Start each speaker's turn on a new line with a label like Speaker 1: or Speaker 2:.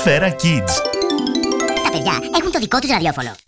Speaker 1: Ατμόσφαιρα Kids.
Speaker 2: Τα παιδιά έχουν το δικό τους ραδιόφωνο.